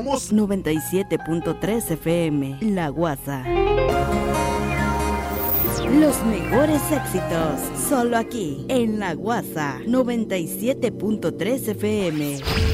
97.3 FM, La Guasa. Los mejores éxitos, solo aquí, en La Guasa, 97.3 FM.